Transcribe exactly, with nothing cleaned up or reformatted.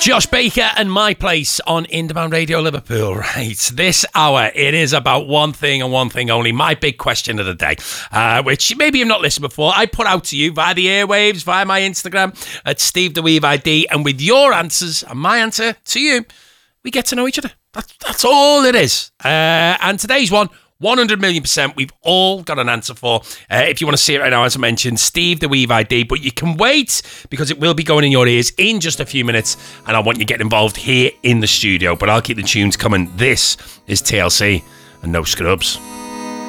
Josh Baker and My Place on Independent Radio Liverpool. Right, this hour, it is about one thing and one thing only, my big question of the day, uh, which maybe you've not listened before. I put out to you via the airwaves, via my Instagram at Steve the Weave I D, and with your answers and my answer to you, we get to know each other. That's, that's all it is. Uh, and today's one, one hundred million percent, we've all got an answer for. Uh, if you want to see it right now, as I mentioned, Steve the Weave I D. But you can wait because it will be going in your ears in just a few minutes. And I want you to get involved here in the studio. But I'll keep the tunes coming. This is T L C and No Scrubs.